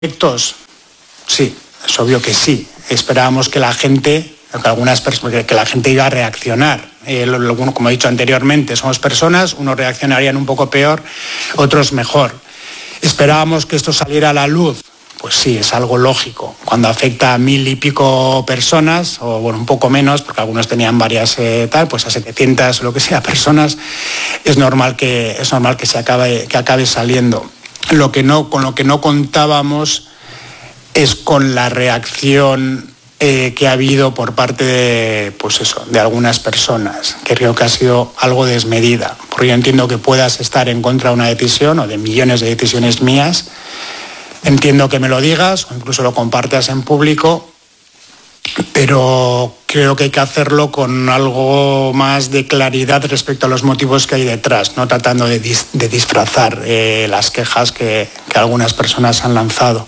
Efectos, sí, es obvio que sí. Esperábamos que la gente, que la gente iba a reaccionar. Como he dicho anteriormente, somos personas, unos reaccionarían un poco peor, otros mejor. Esperábamos que esto saliera a la luz. Pues sí, es algo lógico. Cuando afecta a 1000 y pico personas, o bueno, un poco menos, porque algunos tenían varias pues a 700 o lo que sea personas, es normal que acabe saliendo. Con lo que no contábamos es con la reacción que ha habido por parte de algunas personas, que creo que ha sido algo desmedida. Porque yo entiendo que puedas estar en contra de una decisión o de millones de decisiones mías. Entiendo que me lo digas o incluso lo compartas en público, pero creo que hay que hacerlo con algo más de claridad respecto a los motivos que hay detrás, no tratando de disfrazar las quejas que algunas personas han lanzado.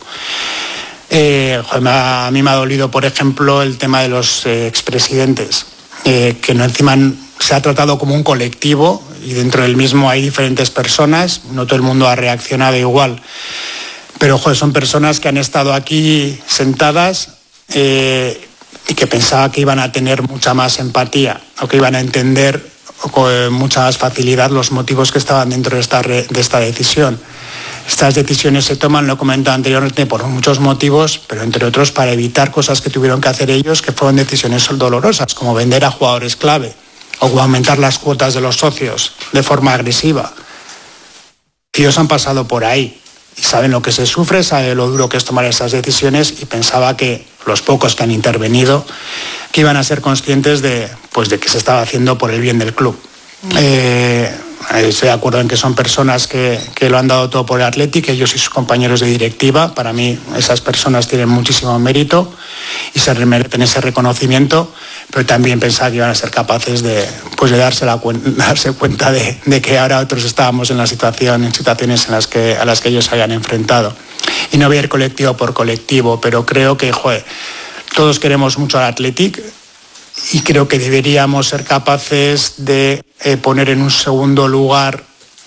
A mí me ha dolido, por ejemplo, el tema de los expresidentes, que no encima se ha tratado como un colectivo y dentro del mismo hay diferentes personas, no todo el mundo ha reaccionado igual. Pero son personas que han estado aquí sentadas y que pensaba que iban a tener mucha más empatía o que iban a entender con mucha más facilidad los motivos que estaban dentro de esta decisión. Estas decisiones se toman, lo he comentado anteriormente, por muchos motivos, pero entre otros para evitar cosas que tuvieron que hacer ellos, que fueron decisiones dolorosas, como vender a jugadores clave o aumentar las cuotas de los socios de forma agresiva. Ellos han pasado por ahí. Y saben lo que se sufre, saben lo duro que es tomar esas decisiones y pensaba que los pocos que han intervenido que iban a ser conscientes de que se estaba haciendo por el bien del club. Estoy de acuerdo en que son personas que lo han dado todo por el Athletic, ellos y sus compañeros de directiva. Para mí esas personas tienen muchísimo mérito y se merecen ese reconocimiento, pero también pensaba que iban a ser capaces de darse cuenta de que ahora otros estábamos en situaciones a las que ellos se habían enfrentado. Y no voy a ir colectivo por colectivo, pero creo que todos queremos mucho al Athletic y creo que deberíamos ser capaces de poner en un segundo lugar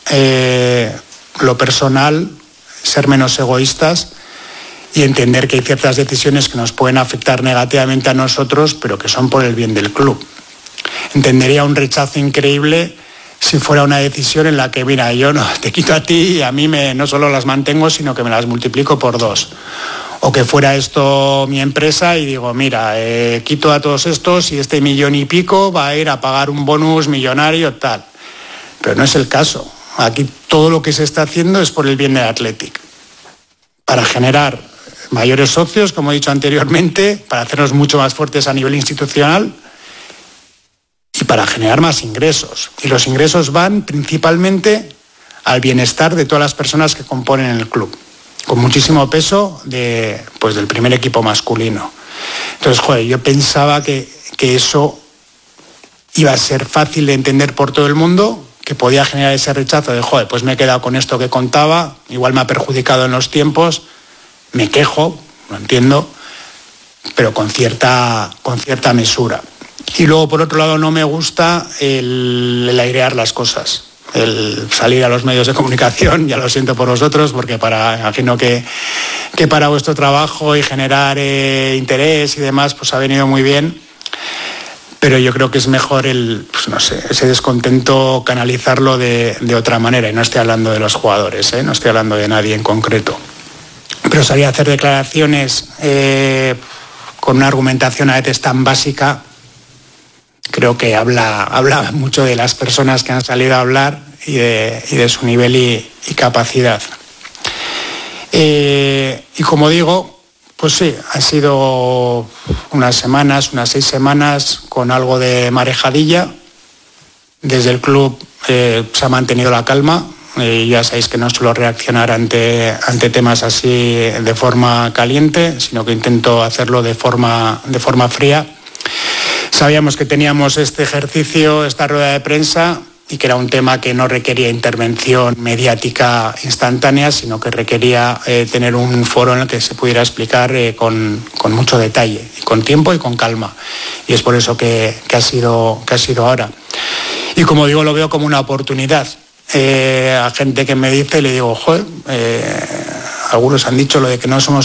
lo personal, ser menos egoístas y entender que hay ciertas decisiones que nos pueden afectar negativamente a nosotros, pero que son por el bien del club. Entendería un rechazo increíble si fuera una decisión en la que, mira, yo no te quito a ti y a mí no solo las mantengo, sino que me las multiplico por 2. O que fuera esto mi empresa y digo, mira, quito a todos estos y este 1,5 millones va a ir a pagar un bonus millonario, tal. Pero no es el caso. Aquí todo lo que se está haciendo es por el bien del Athletic. Para generar mayores socios, como he dicho anteriormente, para hacernos mucho más fuertes a nivel institucional y para generar más ingresos. Y los ingresos van principalmente al bienestar de todas las personas que componen el club, con muchísimo peso del primer equipo masculino. Entonces, yo pensaba que eso iba a ser fácil de entender por todo el mundo, que podía generar ese rechazo de, pues me he quedado con esto que contaba, igual me ha perjudicado en los tiempos, me quejo, lo entiendo, pero con cierta mesura. Y luego, por otro lado, no me gusta el airear las cosas, el salir a los medios de comunicación. Ya lo siento por vosotros, porque imagino que para vuestro trabajo y generar interés y demás, pues ha venido muy bien. Pero yo creo que es mejor ese descontento canalizarlo de otra manera. Y no estoy hablando de los jugadores, no estoy hablando de nadie en concreto. Pero salir a hacer declaraciones con una argumentación a veces tan básica, creo que habla mucho de las personas que han salido a hablar y de su nivel y capacidad. Y como digo, pues sí, han sido unas 6 semanas con algo de marejadilla. Desde el club se ha mantenido la calma. Ya sabéis que no suelo reaccionar ante temas así de forma caliente, sino que intento hacerlo de forma fría. Sabíamos que teníamos este ejercicio, esta rueda de prensa, y que era un tema que no requería intervención mediática instantánea, sino que requería tener un foro en el que se pudiera explicar con mucho detalle, y con tiempo y con calma. Y es por eso que ha sido ahora. Y como digo, lo veo como una oportunidad. A gente que me dice, le digo, algunos han dicho lo de que no somos